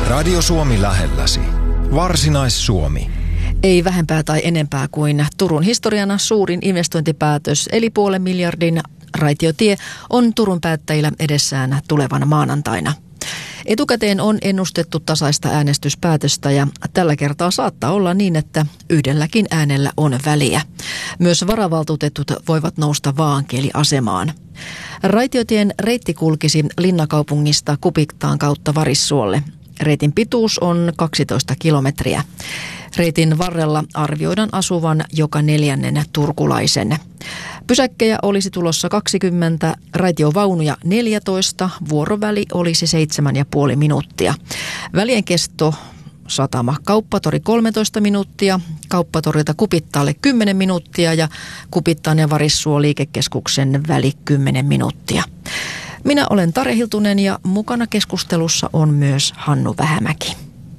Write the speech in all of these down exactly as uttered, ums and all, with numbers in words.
Radio Suomi lähelläsi. Varsinais-Suomi. Ei vähempää tai enempää kuin Turun historiana suurin investointipäätös, eli puolen miljardin raitiotie on Turun päättäjillä edessään tulevana maanantaina. Etukäteen on ennustettu tasaista äänestyspäätöstä ja tällä kertaa saattaa olla niin, että yhdelläkin äänellä on väliä. Myös varavaltuutetut voivat nousta vaaankieliasemaan. Raitiotien reitti kulkisi Linnakaupungista Kupittaan kautta Varissuolle. Reitin pituus on kaksitoista kilometriä. Reitin varrella arvioidaan asuvan joka neljännen turkulaisen. Pysäkkejä olisi tulossa kaksikymmentä, raitiovaunuja neljätoista, vuoroväli olisi seitsemän ja puoli minuuttia. Välien kesto satama Kauppatori kolmetoista minuuttia, Kauppatorilta Kupittaalle kymmenen minuuttia ja Kupittaan ja Varissuo liikekeskuksen väli kymmenen minuuttia. Minä olen Tare Hiltunen ja mukana keskustelussa on myös Hannu Vähämäki.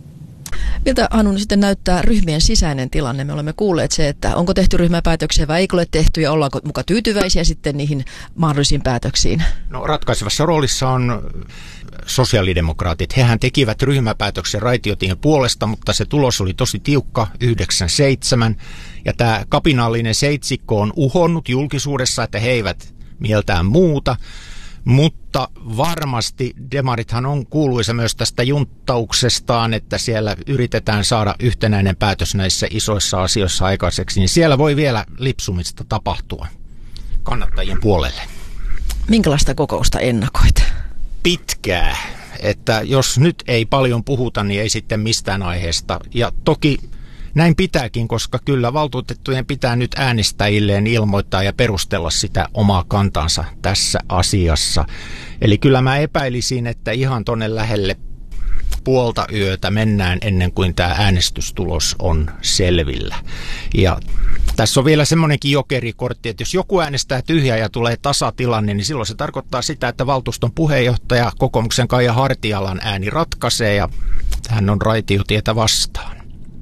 Miltä, Hannu, sitten näyttää ryhmien sisäinen tilanne? Me olemme kuulleet se, että onko tehty ryhmäpäätöksiä vai eikö ole tehty ja ollaanko muka tyytyväisiä sitten niihin mahdollisiin päätöksiin? No, ratkaisevassa roolissa on sosiaalidemokraatit. Hehän tekivät ryhmäpäätöksen raitiotien puolesta, mutta se tulos oli tosi tiukka, yhdeksän seitsemän. Ja tämä kapinallinen seitsikko on uhonnut julkisuudessa, että he eivät mieltään muuta. Mutta varmasti demarithan on kuuluisa myös tästä junttauksestaan, että siellä yritetään saada yhtenäinen päätös näissä isoissa asioissa aikaiseksi, niin siellä voi vielä lipsumista tapahtua kannattajien puolelle. Minkälaista kokousta ennakoit? Pitkää, että jos nyt ei paljon puhuta, niin ei sitten mistään aiheesta. Ja toki näin pitääkin, koska kyllä valtuutettujen pitää nyt äänestäjilleen ilmoittaa ja perustella sitä omaa kantansa tässä asiassa. Eli kyllä mä epäilisin, että ihan tonne lähelle puolta yötä mennään ennen kuin tämä äänestystulos on selvillä. Ja tässä on vielä semmoinenkin jokerikortti, että jos joku äänestää tyhjää ja tulee tasatilanne, niin silloin se tarkoittaa sitä, että valtuuston puheenjohtaja kokoomuksen Kaija Hartialan ääni ratkaisee ja hän on raitiotietä vastaan.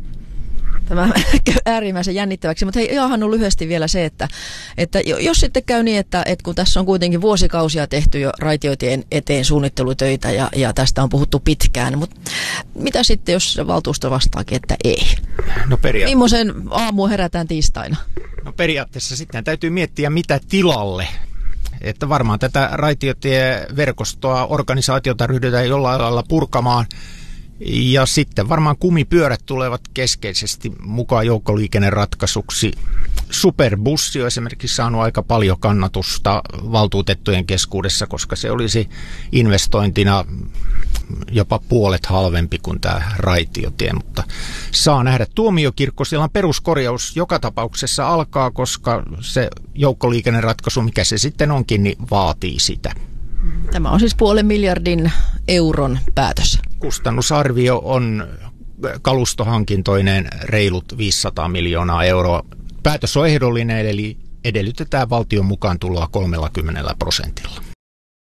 Tämä äärimmäisen jännittäväksi, mutta hei, Hannu, lyhyesti vielä se, että, että jos sitten käy niin, että, että kun tässä on kuitenkin vuosikausia tehty jo raitiotien eteen suunnittelutöitä ja, ja tästä on puhuttu pitkään, mutta mitä sitten, jos valtuusto vastaakin, että ei? No periaatteessa. Millaisen aamuun herätään tiistaina? No periaatteessa sitten täytyy miettiä, mitä tilalle. Että varmaan tätä raitiotieverkostoa, organisaatiota ryhdytään jollain lailla purkamaan. Ja sitten varmaan kumipyörät tulevat keskeisesti mukaan joukkoliikenneratkaisuksi. Superbussi on esimerkiksi saanut aika paljon kannatusta valtuutettujen keskuudessa, koska se olisi investointina jopa puolet halvempi kuin tämä raitiotie. Mutta saa nähdä, Tuomiokirkkosillan peruskorjaus joka tapauksessa alkaa, koska se joukkoliikenneratkaisu, mikä se sitten onkin, niin vaatii sitä. Tämä on siis puolen miljardin euron päätös. Kustannusarvio on kalustohankintoineen reilut viisisataa miljoonaa euroa. Päätös on ehdollinen, eli edellytetään valtion mukaan tuloa kolmekymmentä prosentilla.